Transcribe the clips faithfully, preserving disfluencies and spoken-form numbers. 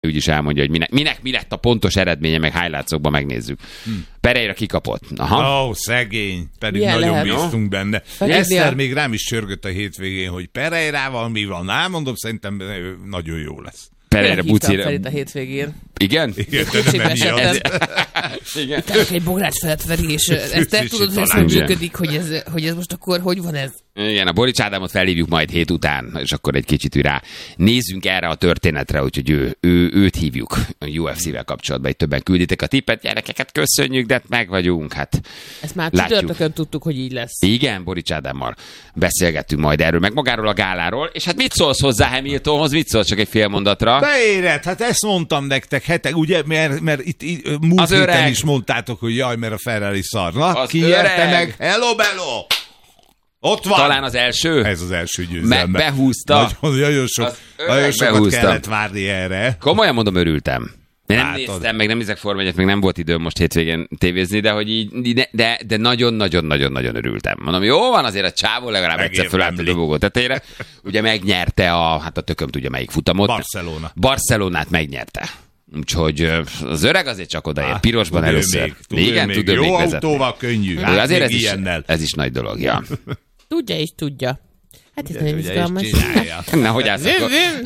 úgy is elmondja, hogy minek, minek mi lett a pontos eredménye, meg highlightsokban megnézzük. Hm. Pereira kikapott. Aha. Ó, oh, szegény. Pedig milyen nagyon lehet, bíztunk no? benne. Eszter még rám is csörgött a hétvégén, hogy Pereirával mi van. Na, mondom, szerintem nagyon jó lesz. Pereira bucira. Ferit a hétvégén. Igen? Igen, de nem emiatt. Igen. Tehát egy bogrács feletverés. Ezt te tudod, hogy ez hogy működik, hogy ez, hogy ez most akkor hogy van ez? Igen, a Borics Ádámot felhívjuk majd hét után, és akkor egy kicsit rá nézzünk erre a történetre, úgyhogy ő, ő, őt hívjuk a U F C-vel kapcsolatban, hogy többen külditek a tippet, gyerekeket köszönjük, de meg vagyunk, hát ezt már csütörtökön tudtuk, hogy így lesz. Igen, Borics Ádámmal beszélgettünk majd erről, meg magáról a gáláról, és hát mit szólsz hozzá Hamiltonhoz, mit szólsz csak egy fél mondatra? Beérett, hát ezt mondtam nektek hetek, ugye, mert, mert itt, itt múlt héten is mondtátok, hogy jaj, mert a Ferrari szar. Na, az ki nyerte meg? Hello, bello! Ott van. Talán az első? Ez az első győzelme. Meg behúzta. Nagyon, nagyon, sok, nagyon sokat behúzta. Kellett várni erre. Komolyan mondom, örültem. Én nem Látod. néztem, meg nem nézek Forma egyet, meg nem volt időm most hétvégén tévézni, de hogy így, de, de nagyon-nagyon-nagyon-nagyon örültem. Mondom, jó van, azért a csávó legalább egyszer fölállt a dobogó tetejére. Ugye megnyerte a, hát a tököm tudja melyik futamot. Barcelona. Barcelonát megnyerte. Úgyhogy az öreg azért csak odaér, pirosban először. Még, igen, még. tud jó autóval könnyű. Hát azért ez is, ez is nagy dolog, ja. Tudja és tudja. Hát ez nagyon izgalmas. Na, hogy állsz akkor?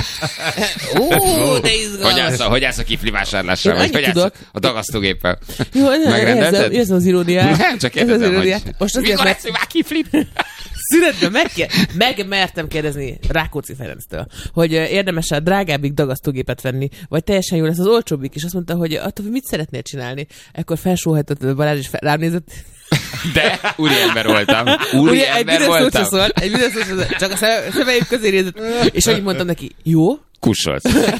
Ó, de izgalmas. Hogy állsz a kifli vásárlással? Vagy hogy állsz a dagasztógéppel? Jó, megrendelted? Érzem az iróniát. Nem, csak kérdezem, hogy most azért, mikor lesz, hogy már kiflit? Szünetben meg, meg mertem kérdezni Rákóczi Ferenctől, hogy érdemes-e drágábbik dagasztógépet venni, vagy teljesen jó lesz az olcsóbbik, és azt mondta, hogy attól, hogy mit szeretnél csinálni. Ekkor felsóhajtott Balázs, és rám nézett. De úriember voltam. Úriember egy voltam. Szólt, egy szólt, csak a szemeim közé nézett, és úgy mondtam neki, jó? Kussolsz.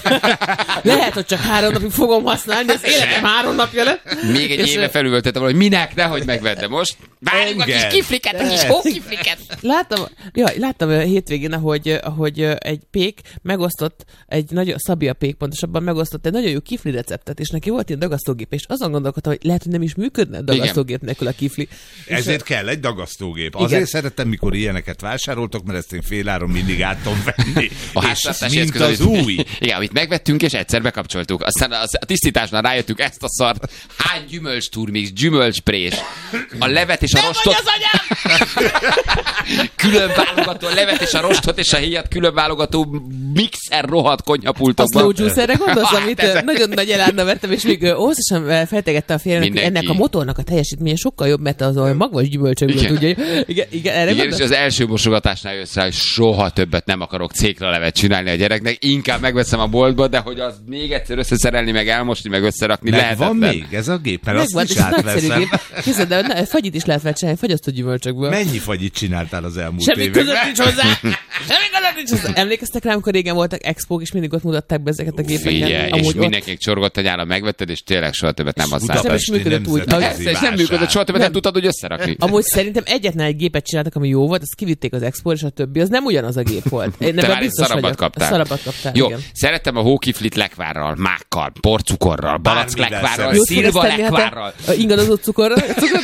Lehet, hogy csak három napig fogom használni, az életem három napja lett. Még egy éve felülöltettem, hogy minek, nehogy megvettem most. Várjunk a kis kifliket, a kis hókifliket. Láttam, jaj, láttam a hétvégén, ahogy, ahogy egy pék megosztott, egy nagyon, Szabi a pék pontosabban megosztott egy nagyon jó kifli receptet, és neki volt ilyen dagasztógép, és azon gondolkodtam, hogy lehet, hogy nem is működne a dagasztógép nélkül a kifli. Ezért és kell egy dagasztógép. Azért igen. Szeretem, mikor ilyeneket vásároltok, mert ezt én féláron mindig át tudom venni. A és mint az új. Igen, amit megvettünk, és egyszer bekapcsoltuk. Aztán a tisztításnál rájöttünk ezt a szart. Hány gyümölcs turmix, gyümölcsprés. A levet és a nem rostot. Nem vagy az anyám! Külön válogató, a levet és a rostot és a héjat külön válogató mixer rohadt konyhapultokban. A slow juicerre gondolsz, amit ezek... nagyon nagy elárna vettem, és még óvatosan feltegette a félnek, hogy ennek a motornak a teljesítménye sokkal jobb, mert az olyan magvas gyümölcsökből tudja. Igen, igen, erre igen, és az első mosogatásnál jössz rá, hogy soha többet nem akarok cékra levet csinálni a gyereknek, inkább megveszem a boltba, de hogy az még egyszer összeszerelni, meg elmosni, meg összerakni meg lehetetlen. Van még ez a gép, mert meg azt is átveszem. Kézzel, de ne, fagyit is lehet csinálni, fagyasztó gyümölcsökből. Mennyi fagyit csináltál az elmúlt Semmi években? között nincs hozzá! Semmi között nincs hozzá! Emlékeztek rá, amikor régen voltak expók, és mindig ott mutatták be ezeket a gépeket? Figyelj, és mindenkinek csorgott egy állam, megvetted, és tényleg soha többet nem használtad. Nem is működött úgy. És nem működött, soha többet nem tudtad, hogy összerakni. Amúgy szerintem egyetlen egy gépet csináltak, ami jó volt, azt kivitték az expóra, és a többi, az nem ugyanaz a gép volt. Én Te már szarabbat kaptál. Szarabbat kaptál. Jó, igen. szeretem a hókiflit lekvárral, mákkal, porcukorral, barack lekvárral, szilva lekvárral. Ingadozott cukorral.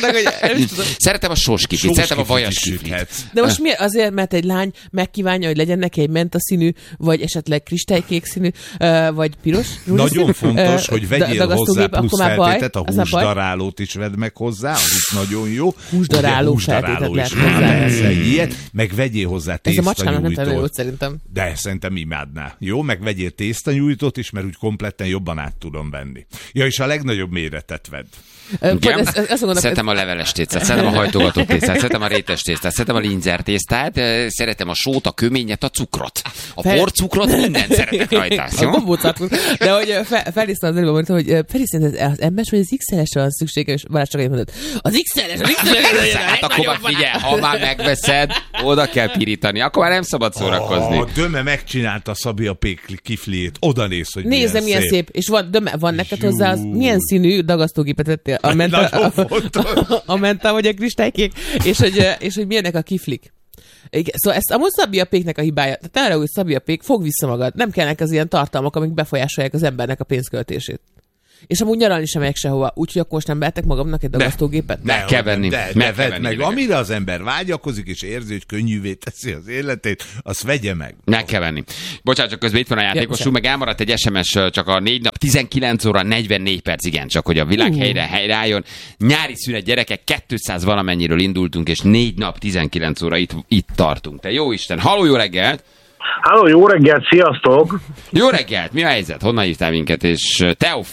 Szeretem a soskiflit, szeretem a vajas kiflit. De most miért? Azért, mert egy lány megkívánja, hogy legyen neki egy menta színű, vagy esetleg kristálykék színű, vagy piros. Nagyon fontos, hogy vegyél hozzá plusz feltétet, a húsdarálót is vedd meg hozzá, az is nagyon jó. Húsdaráló feltétet lehet hozzá. Ilyet, meg vegyél hozzá tésztanyújtót. Szerintem. De szerintem imádná. Jó, meg vegyél tésztanyújtót is, mert úgy kompletten jobban át tudom venni. Ja, és a legnagyobb méretet vedd. Igen? Ez, ez, ez szeretem a leveles tésztát, szeretem a hajtogató tésztát, szeretem a rétes tésztát, szeretem a linzer tésztát, szeretem a sót, a köményet, a cukrot. A Fel... porcukrot, mindent szeretek rajta. A gombócakot. De hogy fel, Felisztán az előbb mondta, hogy Felisztán az embers, vagy az iksz el-esre van szüksége, és Balázs csak egy mondott, az iksz el-es, az iksz el-es. Hát akkor már figyelj, ha már megveszed, oda kell pirítani, akkor már nem szabad szórakozni. A Döme megcsinálta Szabi a pék kifliét, oda néz, hogy nézd, milyen, milyen szép. szép. És van, Döme, van neked hozzá, az, milyen színű dagasztógépet vettél? A menta, a, a, a menta vagy a kristálykék, és hogy, és hogy milyenek a kiflik. Igen, szóval ezt amúgy Szabi a péknek a hibája. Tehát erre úgy Szabi a pék, fog vissza magad. Nem kellnek az ilyen tartalmak, amik befolyásolják az embernek a pénzköltését. És amúgy nyaralni sem megyek sehova, úgyhogy akkor most nem vehetek magamnak egy dagasztógépet? Meg kell venni. De, de vedd meg. Amire az ember vágyakozik, és érzi, hogy könnyűvé teszi az életét, azt vegye meg. Meg kell venni. Bocsánat, csak közben itt van a játékosunk, meg elmaradt egy es em es csak a négy nap, tizenkilenc óra negyvennégy perc, igen, csak hogy a világ helyre helyreálljon. Nyári szünet, gyerekek, kétszáz valamennyiről indultunk, és négy nap, tizenkilenc óra itt, itt tartunk. Te jó Isten, halló, jó reggelt! Halló, jó reggelt, sziasztok! Jó reggelt, mi a helyzet? Honnan hívtál minket? És Teof...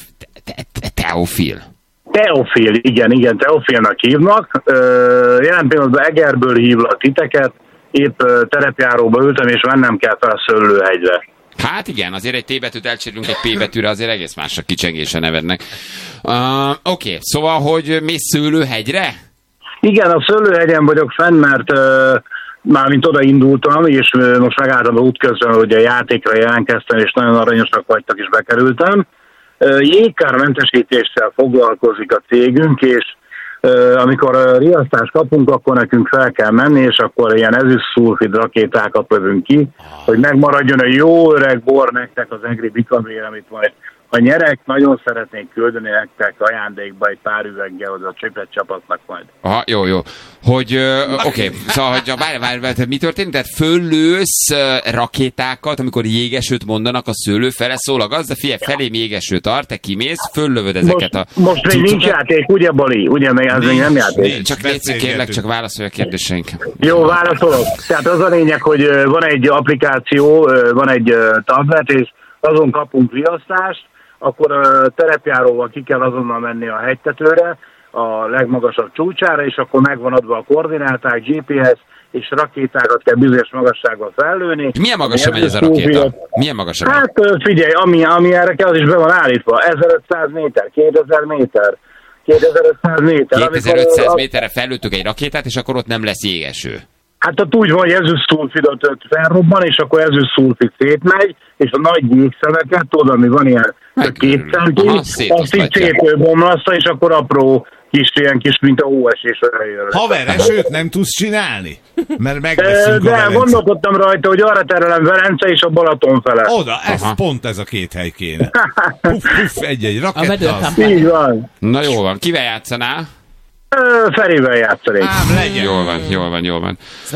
Teofil. Teofil, igen, igen, Teofilnak hívnak. Jelen pillanatban Egerből hívlak titeket, épp terepjáróba ültem, és mennem kell fel a Szőlőhegyre. Hát igen, azért egy T betűt elcsérünk egy P betűre, azért egész más a kicsengése nevednek. Uh, Oké, okay. Szóval, hogy mész Szőlőhegyre? Igen, a Szőlőhegyen vagyok fenn, mert uh, mármint oda indultam, és uh, most megálltam a útközben, hogy a játékra jelentkeztem, és nagyon aranyosak vagytok, és bekerültem. Uh, jégkármentesítéssel foglalkozik a cégünk, és uh, amikor uh, riasztást kapunk, akkor nekünk fel kell menni, és akkor ilyen ezüstszulfid rakétákat lövünk ki, hogy megmaradjon a jó öreg bor nektek az egri bikamér, amit majd ha nyerek, nagyon szeretnék küldeni nektek ajándékba egy pár üveggel oda a Csipet csapatnak majd. Aha, jó, jó. Hogy, uh, oké, okay. Szóval, hogy várj, várj, várj, mi történik? Tehát föllősz uh, rakétákat, amikor jégesőt mondanak a szőlő fele, szól a gazda, figyelj, felém jégeső tart, te kimész, föllövöd ezeket most, a... Most még nincs játék, ugye Bali? Ugye még ez még nem játék? Csak légy, kérlek, csak válaszolj a kérdéseinkre. Jó, válaszolok. Tehát az a lényeg, hogy van egy applikáció, van egy tablet, és azon kapunk riasztást, akkor a terepjáróval ki kell azonnal menni a hegytetőre, a legmagasabb csúcsára, és akkor megvan adva a koordináták, gé pé es, és rakétákat kell bizonyos magasságban fellőni. Milyen magasra megy ez a rakéta? Milyen magasra megy? Hát figyelj, ami, ami erre kell, az is be van állítva. ezerötszáz méter, kétezer méter, kétezer-ötszáz méter. kétezer-ötszáz méterre fellőttük egy rakétát, és akkor ott nem lesz jégeső. Hát ott úgy van, hogy ezüstszulfidot felrobban, és akkor ezüstszulfid szétmegy, és a nagy jégszemeket, tudod, ami van ilyen két centi, azt így szétbomlaszta, és akkor apró kis ilyen kis, mint a hóesés jön. Haver, esőt nem tudsz csinálni? Mert megveszünk de, a Velence. gondolkodtam rajta, hogy arra terelem Velence és a Balaton fele. Oda, ez Aha. pont ez a két hely kéne. Puff, puff, egy-egy raketta. Így van. Na jó van, kivel játszanál? Ferivel játszanék. Ám, legyen. Jól van, jól van, jól van.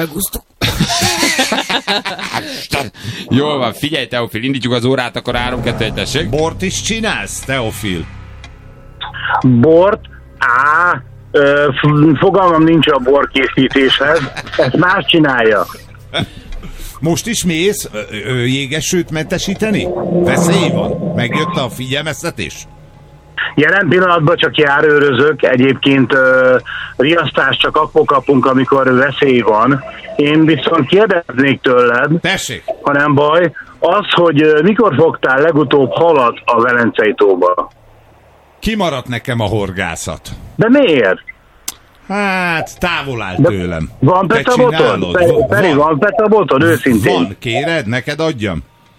Jól van, figyelj Teofil, indítjuk az órát, akkor három kettő egy tessék. Bort is csinálsz, Teofil? Bort? Á, ö, fogalmam nincs a borkészítéshez. Ezt más csinálja. Most is mész ö, ö, jégesőt mentesíteni? Veszély van? Megjött a figyelmeztetés? Jelen pillanatban csak járőrözök, egyébként uh, riasztást csak akkor kapunk, amikor veszély van. Én viszont kérdeznék tőled, Tessék. ha nem baj, az, hogy uh, mikor fogtál legutóbb halat a Velencei tóba? Kimaradt nekem a horgászat. De miért? Hát, távol áll De tőlem. Van petabotod? Peri, van, van petabotod, őszintén? Van, kéred? Neked adjam?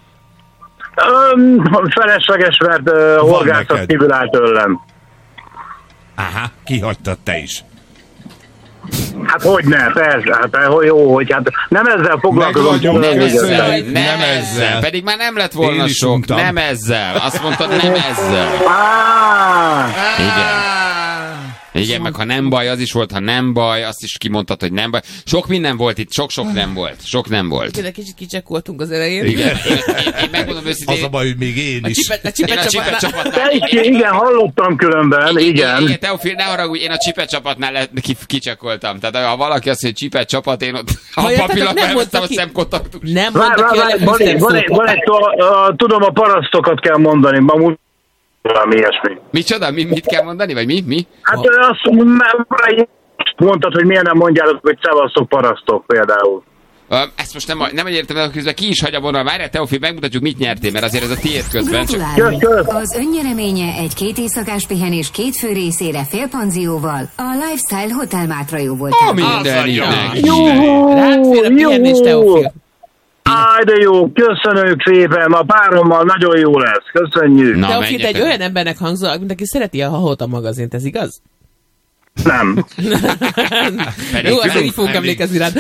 Um, felesleges, mert uh, horgászat kívül áll tőlem. Aha, kihagytad te is. Hát hogyne, persze, hát jó, hogy hát nem ezzel foglalkozom. Nem, nem, ezzel, nem, nem ezzel, pedig már nem lett volna sok, untam. Nem ezzel, azt mondtad, nem ezzel. Ah, igen. Igen, meg ha nem baj, az is volt, ha nem baj, azt is kimondtad, hogy nem baj. Sok minden volt itt, sok-sok nem volt. Sok nem volt. Igen, kicsit kicsekkoltunk az elején. Igen. Én, én, én megmondom őszintén. Az a baj, hogy még én is. A csipet, a csipet csapatnál. Igen, hallottam különben, igen. Igen, Teofil, ne haragudj, én a csipet csapatnál le, ki, kicsekkoltam. Tehát ha valaki azt mondja, hogy csipet csapat, én ott a papillat elvesztem a szemkontaktus. Nem mondta ki a leghosszabb szót. Tudom, a parasztokat kell mondani, amúgy valami ilyesmi. Micsoda? Mi, mit kell mondani? Vagy mi? mi? Hát azt mondtad, hogy miért nem mondjátok, hogy szevasztok parasztok például. Ezt most nem, nem értem, de közben ki is hagy a vonal. Várjál, Teofil, megmutatjuk, mit nyertél, mert azért ez a tiéd közben. Gratulálunk! Csak... Az önnyereménye egy két éjszakás pihenés két fő részére félpanzióval a Lifestyle Hotel Mátrajó volt. A mindeniknek! Jó! Rád fél a pihenés, Teofil. Áj, de jó, köszönjük szépen, a párommal nagyon jó lesz, köszönjük. Teofil, te egy olyan embernek hangzol, mint aki szereti a Hahota magazint, ez igaz? Nem. Jó, azért így fogunk emlékezni rád.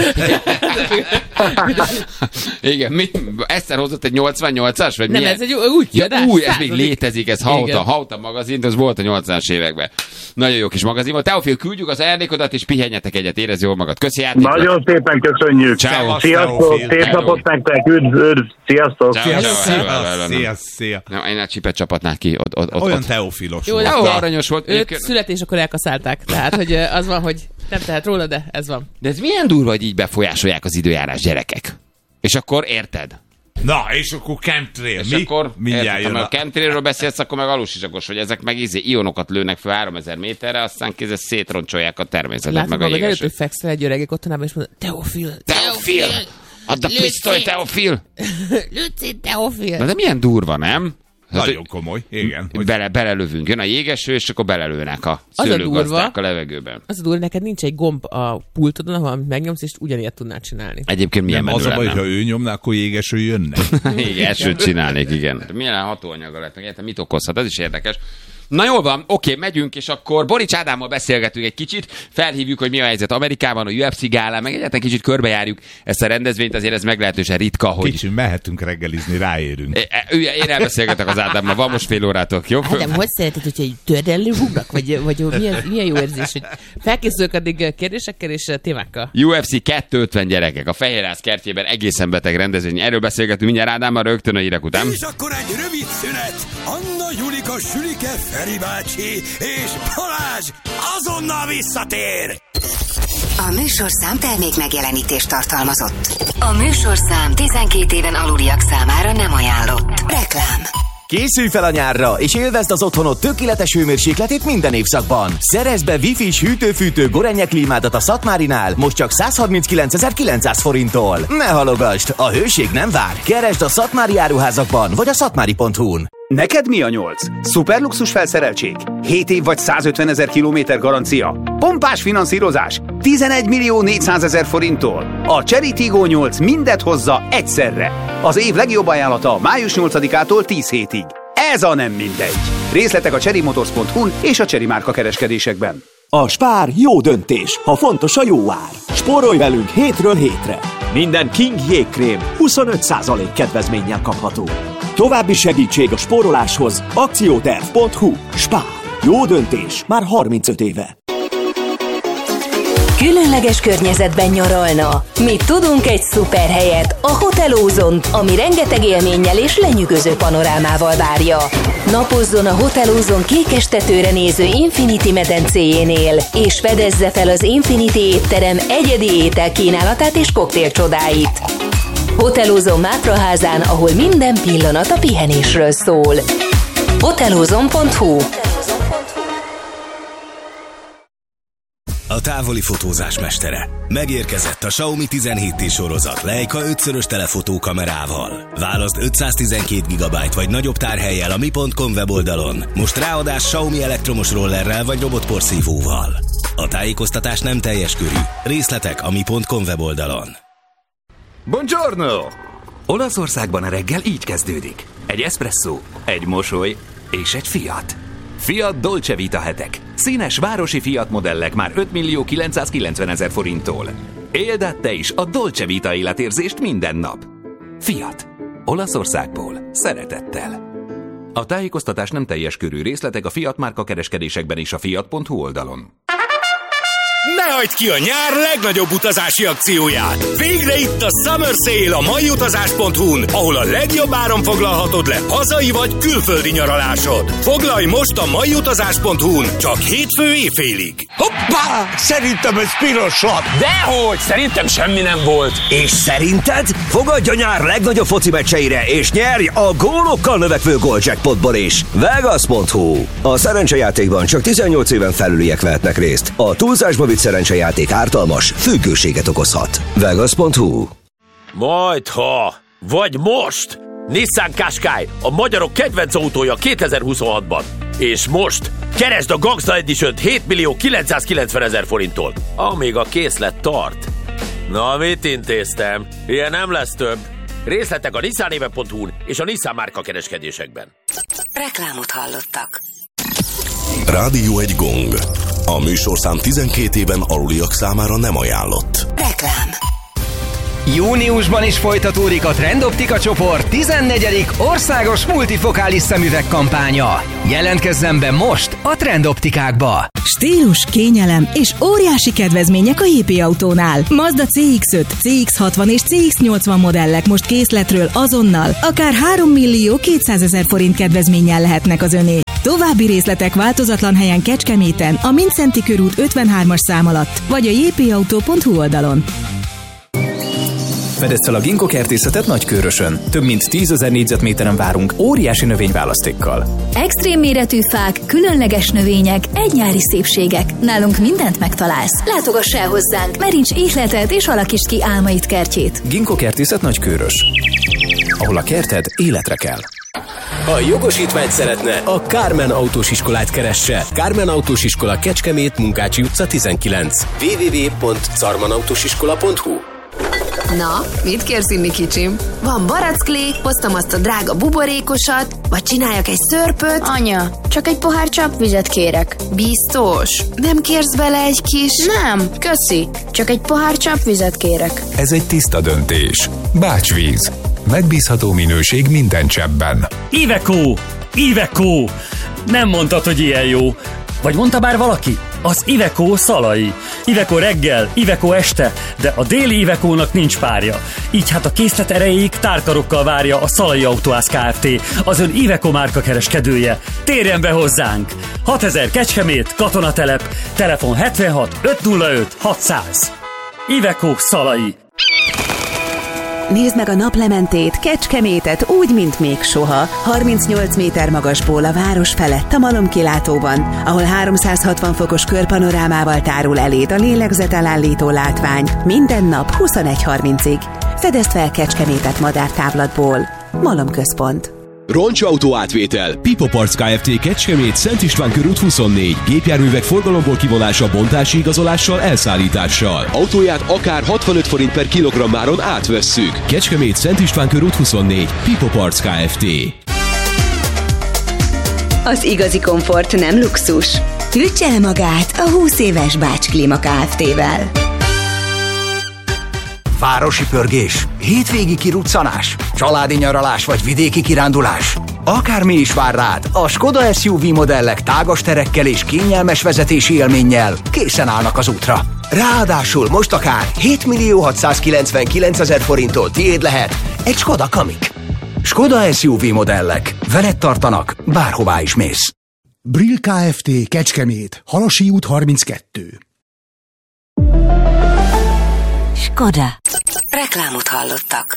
Igen, mi? Eszter hozott egy nyolcvannyolcas? Vagy nem, milyen? ez egy új kiadás. Ja, új, ez még létezik, ez Hauta, Hauta magazin, ez volt a nyolcvanas években. Nagyon jó kis magazin volt. Teofil, küldjük az ajándékodat, és pihenjetek egyet, érezd jól magad. Köszi játékot. Nagyon szépen köszönjük. Ciao. Sziasztok, szép napot nektek, üdv, üdv, sziasztok. Ciao, ciao. Szia, szia. Nem, én a csipet csapatnák ki. Ott, ott, ott, Olyan ott. teofilos Jó, volt. Jó, aranyos volt. Őt születéskor elkaszálták. Tehát, hogy az van, hogy nem tehet róla, de ez van. De ez milyen durva, hogy így befolyásolják az időjárás gyerekek. És akkor érted? Na, és akkor chemtrail. És Mi? akkor Mindjárt érted, jön ha a... a chemtrailről beszélsz, akkor meg alusisakos, hogy ezek meg izé, ionokat lőnek fel háromezer méterre, aztán kézzel szétroncsolják a természetet, Látod meg a magad előtt, jégesőt. hogy fekszel egy öregek otthonában, és mondod, Teofil, Teofil! Add a Lőtt pisztoly, szét. Teofil! Lőtt Teofil. Na de milyen durva, nem? Hát, Nagyon komoly, igen. hogy bele, belelövünk. Jön a jégeső, és akkor belelőnek a Az a szőlőgazdák durva. a levegőben. Az a durva, neked nincs egy gomb a pultodon, ahol amit megnyomsz, és ugyanilyet tudnád csinálni. Egyébként milyen Nem, menő az a baj, lenne. ha ő nyomná, akkor jégeső jönne. Igen, esőt csinálnék, igen. Milyen hatóanyaga lett, meg értem, mit okozhat, ez is érdekes. Na jól van, oké, megyünk, és akkor Borics Ádámmal beszélgetünk egy kicsit, felhívjuk, hogy mi a helyzet Amerikában, a U F C gálán, meg egyáltalán kicsit körbejárjuk ezt a rendezvényt, azért ez meglehetősen ritka, hogy... Kicsit mehetünk reggelizni, ráérünk. É, ő, én elbeszélgetek az Ádámmal, van most fél órától, jó? Ádám, hogy szereted, hogyha egy tördelő rúgnak? Vagy, vagy milyen, milyen jó érzés, hogy felkészülök addig kérdésekkel és témákkal? U F C kétszázötven gyerekek, a Fehérház kertjében egészen beteg rendezvény. Erről beszélgetünk mindjárt Ádámmal rögtön a hírek után. És akkor egy rövid szünet. Anna, Julika, Sülike, Feri bácsi és Balázs azonnal visszatér. A műsorszám termék megjelenítést tartalmazott. A műsorszám tizenkét éven aluliak számára nem ajánlott. Reklám. Készülj fel a nyárra, és élvezd az otthonod tökéletes hőmérsékletét minden évszakban. Szerezd be Wi-Fi-s hűtő-fűtő Gorenje klímádat a Szatmárinál, most csak százharminckilencezer-kilencszáz forinttól. Ne halogasd, a hőség nem vár. Keresd a Szatmári áruházakban, vagy a szatmári pont hu-n. Neked mi a nyolc? Szuperluxus felszereltség? hét év vagy százötvenezer kilométer garancia? Pompás finanszírozás? tizenegy millió négyszázezer forinttól? A Chery Tiggo nyolc mindet hozza egyszerre. Az év legjobb ajánlata május nyolcadikától tíz hétig. Ez a nem mindegy. Részletek a chery motors pont hu-n és a Chery márka kereskedésekben. A Spár jó döntés, ha fontos a jó ár. Spórolj velünk hétről hétre. Minden King jégkrém huszonöt százalék kedvezménnyel kapható. További segítség a spóroláshoz akcióterv pont hu. Spár. Jó döntés már harmincöt éve. Különleges környezetben nyaralna. Mi tudunk egy szuper helyet, a Hotel Ozont, ami rengeteg élménnyel és lenyűgöző panorámával várja. Napozzon a Hotel Ozon kékestetőre néző Infinity medencéjénél, és fedezze fel az Infinity étterem egyedi ételkínálatát és koktél csodáit. Hotel Ozon Mátraházán, ahol minden pillanat a pihenésről szól. hotelozon pont hu. A távoli fotózás mestere. Megérkezett a Xiaomi tizenhét T sorozat Leica ötszörös telefonó kamerával. Válaszd ötszáztizenkét gigabyte vagy nagyobb tárhellyel a mi pont com weboldalon. Most ráadás Xiaomi elektromos rollerrel vagy robotporszívóval. A tájékoztatás nem teljes körű. Részletek a mi pont com weboldalon. Buongiorno! Olaszországban a reggel így kezdődik. Egy espresszó, egy mosoly és egy Fiat. Fiat Dolce Vita hetek. Színes városi Fiat modellek már öt millió kilencszázkilencvenezer forinttól. Éld át te is a Dolce Vita életérzést minden nap. Fiat. Olaszországból. Szeretettel. A tájékoztatás nem teljes körű. Részletek a Fiat márka kereskedésekben és a fiat pont hu oldalon. Ne hagyd ki a nyár legnagyobb utazási akcióját! Végre itt a Summer Sale a maiutazás pont hu-n, ahol a legjobb áron foglalhatod le hazai vagy külföldi nyaralásod. Foglalj most a maiutazás pont hu-n, csak hétfő éjfélig. Hoppá! Szerintem ez piros lap! Dehogy! Szerintem semmi nem volt! És szerinted? Fogadj a nyár legnagyobb foci meccseire, és nyerj a gólokkal növekvő Goldjackpotból is! Vegas pont hu. A szerencsejátékban csak tizennyolc éven felüliek vehetnek részt. A túlzásba vitt szerencsejáték ártalmas, függőséget okozhat. Vegas pont hu. Majd ha! Vagy most! Nissan Qashqai, a magyarok kedvenc autója kétezer-huszonhatban. És most keresd a Gangsta Edition-t hét millió kilencszázkilencvenezer forinttól, amíg a készlet tart. Na, mit intéztem? Ilyen nem lesz több. Részletek a nissanéve pont hu-n és a Nissan márka kereskedésekben. Reklámot hallottak. Rádió egy gong. A műsorszám tizenkét éven aluliak számára nem ajánlott. Reklám. Júniusban is folytatódik a Trendoptika csoport tizennegyedik országos multifokális szemüveg kampánya. Jelentkezzen be most a Trendoptikákba! Stílus, kényelem és óriási kedvezmények a jé pé Autónál. Mazda cé iksz öt, cé iksz hatvan és cé iksz nyolcvan modellek most készletről azonnal, akár három millió kétszázezer forint kedvezménnyel lehetnek az öné. További részletek változatlan helyen Kecskeméten, a Mindszenty körút ötvenhármas szám alatt, vagy a jé pé autó pont hu oldalon. Fedezd fel a Ginkgo kertészetet Nagykőrösön. Több mint tízezer négyzetméteren várunk óriási növényválasztékkal. Extrém méretű fák, különleges növények, egy nyári szépségek. Nálunk mindent megtalálsz. Látogass el hozzánk, meríts ihletet és alakítsd ki álmaid kertjét. Ginkgo kertészet Nagykőrös, ahol a kerted életre kell. Ha jogosítványt szeretne, a Kármen Autós Iskolát keresse. Kármen Autós Iskola Kecskemét, Munkácsi utca tizenkilenc. double-u double-u double-u pont carmen autósiskola pont hu. Na, mit kérsz inni, kicsim? Van barackklé, hoztam azt a drága buborékosat, vagy csináljak egy szörpöt? Anya, csak egy pohár csapvizet kérek. Biztos? Nem kérsz bele egy kis... Nem, köszi. Csak egy pohár csapvizet kérek. Ez egy tiszta döntés. Bácsvíz. Megbízható minőség minden cseppben. Iveco! Iveco! Nem mondtad, hogy ilyen jó. Vagy mondta bár valaki? Az Iveco Szalai. Iveco reggel, Iveco este, de a déli Ivecónak nincs párja. Így hát a készlet erejéig tárkarokkal várja a Szalai Autóház Kft., az ön Iveco márka kereskedője. Térjen be hozzánk! hatezer Kecskemét, Katonatelep, telefon hetvenhat ötszázöt hatszáz. Iveco Szalai. Nézd meg a naplementét, Kecskemétet úgy, mint még soha. harmincnyolc méter magasból a város felett a malomkilátóban, ahol háromszázhatvan fokos körpanorámával tárul eléd a lélegzetelállító látvány. Minden nap huszonegy harmincig. Fedezd fel Kecskemétet madártávlatból. Malomközpont. Roncsautó átvétel. Pipo Parts Kft. Kecskemét, Szent István körút huszonnégy. Gépjárművek forgalomból kivonása, bontási igazolással, elszállítással. Autóját akár hatvanöt forint per kilogrammáron átvesszük. Kecskemét, Szent István körút huszonnégy. Pipo Parts Kft. Az igazi komfort nem luxus. Hűtse el magát a húsz éves Bács Klíma Kft-vel. Városi pörgés, hétvégi kiruccanás, családi nyaralás vagy vidéki kirándulás. Akármi is vár rád, a Skoda es u vé modellek tágas terekkel és kényelmes vezetési élménnyel készen állnak az útra. Ráadásul most akár hétmillió hatszázkilencvenkilencezer forinttól tiéd lehet egy Skoda Kamiq. Skoda es u vé modellek. Veled tartanak, bárhová is mész. Brill Kft. Kecskemét, Halasi út harminckettő. Skoda. Reklámot hallottak.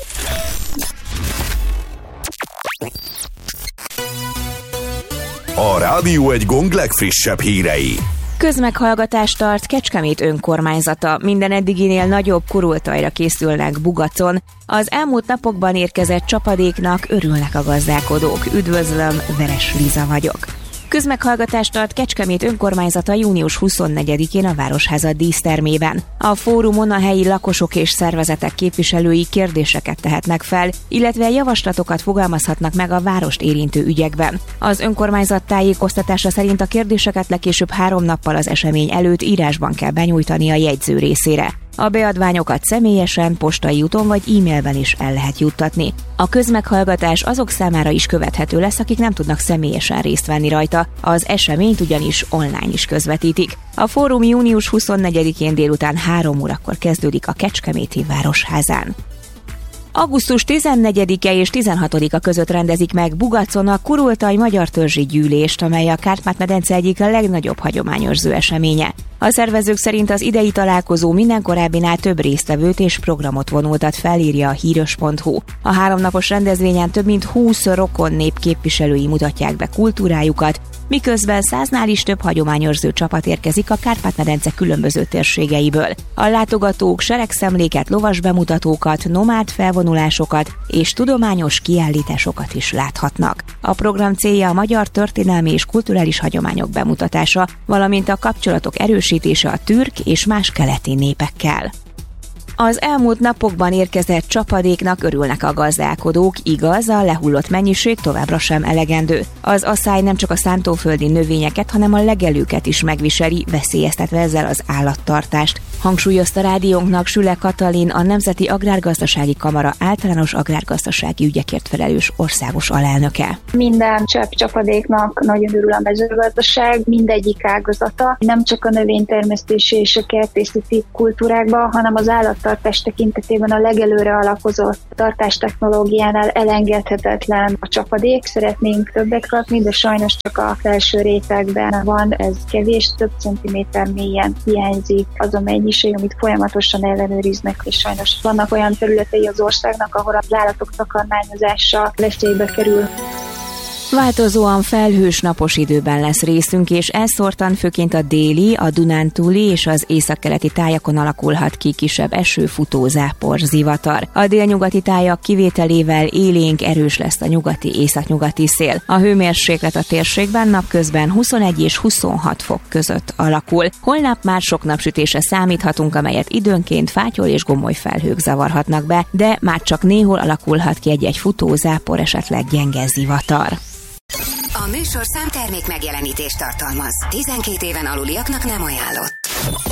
A Rádió egy gong legfrissebb hírei. Közmeghallgatást tart Kecskemét önkormányzata. Minden eddiginél nagyobb kurultajra készülnek Bugacon. Az elmúlt napokban érkezett csapadéknak örülnek a gazdálkodók. Üdvözlöm, Veres Liza vagyok. Közmeghallgatást tart Kecskemét önkormányzata június huszonnegyedikén a Városháza dísztermében. A fórumon a helyi lakosok és szervezetek képviselői kérdéseket tehetnek fel, illetve javaslatokat fogalmazhatnak meg a várost érintő ügyekben. Az önkormányzat tájékoztatása szerint a kérdéseket legkésőbb három nappal az esemény előtt írásban kell benyújtani a jegyző részére. A beadványokat személyesen, postai úton vagy e-mailben is el lehet juttatni. A közmeghallgatás azok számára is követhető lesz, akik nem tudnak személyesen részt venni rajta, az eseményt ugyanis online is közvetítik. A fórum június huszonnegyedikén délután három órakor kezdődik a Kecskeméti Városházán. augusztus tizennegyedike és tizenhatodika között rendezik meg Bugacon a Kurultaj Magyar Törzsi Gyűlést, amely a Kárpát-medence egyik a legnagyobb hagyományőrző eseménye. A szervezők szerint az idei találkozó minden korábbinál több résztvevőt és programot vonultat fel, írja a híros pont hu. A háromnapos rendezvényen több mint húsz rokon nép képviselői mutatják be kultúrájukat, miközben száznál is több hagyományőrző csapat érkezik a Kárpát-medence különböző térségeiből. A látogatók seregszemléket, lovas bemutatókat, nomád felvonulásokat és tudományos kiállításokat is láthatnak. A program célja a magyar történelmi és kulturális hagyományok bemutatása, valamint a kapcsolatok erősítése a türk és más keleti népekkel. Az elmúlt napokban érkezett csapadéknak örülnek a gazdálkodók, igaz, a lehullott mennyiség továbbra sem elegendő. Az aszály nem csak a szántóföldi növényeket, hanem a legelőket is megviseli, veszélyeztetve ezzel az állattartást. Hangsúlyozta rádiónknak Süle Katalin, a Nemzeti Agrárgazdasági Kamara általános agrárgazdasági ügyekért felelős országos alelnöke. Minden csepp csapadéknak nagyon örül a mezőgazdaság, mindegyik ágazata, nem csak a növénytermesztési és a kertészeti kultúrákban, hanem az állattartás tekintetében a legelőre alakozott tartástechnológiánál elengedhetetlen a csapadék. Szeretnénk többet kapni, de sajnos csak a felső rétegben van, ez kevés, több centiméter mélyen hiányzik az a mennyiség, amit folyamatosan ellenőriznek, és sajnos vannak olyan területei az országnak, ahol az állatok takarmányozása veszélybe kerül. Változóan felhős napos időben lesz részünk, és elszórtan főként a déli, a Dunántúli és az északkeleti tájakon alakulhat ki kisebb eső, futó, zápor, zivatar. A délnyugati tájak kivételével élénk, erős lesz a nyugati, északnyugati szél. A hőmérséklet a térségben napközben huszonegy és huszonhat fok között alakul. Holnap már sok napsütésre számíthatunk, amelyet időnként fátyol és gomoly felhők zavarhatnak be, de már csak néhol alakulhat ki egy-egy futó, zápor, esetleg gyenge zivatar. A műsorszám termék megjelenítést tartalmaz. tizenkét éven aluliaknak nem ajánlott.